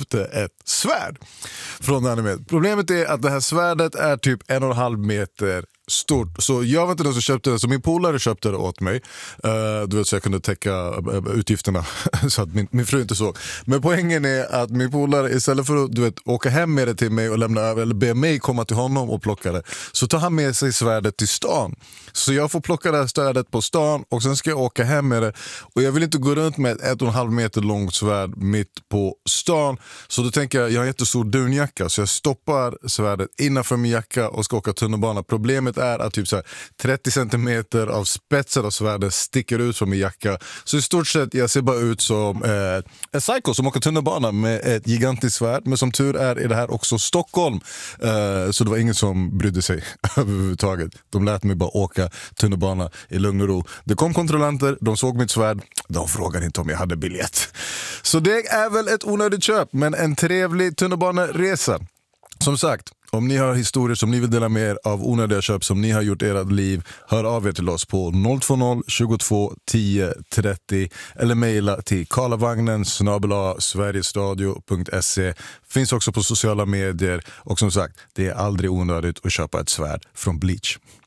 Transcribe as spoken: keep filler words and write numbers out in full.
köpte ett svärd från animet. Problemet är att det här svärdet är typ en och en halv meter stort. Så jag var inte den som köpte det, så min polare köpte det åt mig. Uh, du vet, så jag kunde täcka uh, utgifterna så att min, min fru inte såg. Men poängen är att min polare, istället för att du vet, åka hem med det till mig och lämna över, eller be mig komma till honom och plocka det, så tar han med sig svärdet till stan. Så jag får plocka det här svärdet på stan och sen ska jag åka hem med det. Och jag vill inte gå runt med ett ett och en halv meter långt svärd mitt på stan. Så då tänker jag, jag har en jättestor dunjacka, så jag stoppar svärdet innanför min jacka och ska åka tunnelbana. Problemet är att typ så här trettio centimeter av spetsen av svärdet sticker ut från min jacka. Så i stort sett jag ser bara ut som eh, en psycho som åker tunnelbana med ett gigantiskt svärd. Men som tur är är det här också Stockholm. Eh, så det var ingen som brydde sig överhuvudtaget. De lät mig bara åka tunnelbana i lugn och ro. Det kom kontrollanter, de såg mitt svärd. De frågade inte om jag hade biljett. Så det är väl ett onödigt köp, men en trevlig tunnelbaneresa. Som sagt, om ni har historier som ni vill dela med er av onödiga köp som ni har gjort i ert liv, hör av er till oss på noll två noll tjugotvå tio trettio eller mejla till karlavagnen snabel-a sverigesradio punkt se. Finns också på sociala medier, och som sagt, det är aldrig onödigt att köpa ett svärd från Bleach.